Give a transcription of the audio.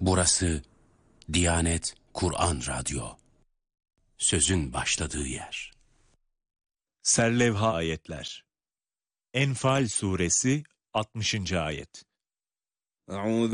Burası Diyanet Kur'an Radyo. Sözün başladığı yer. Serlevha ayetler. Enfal suresi 60. ayet.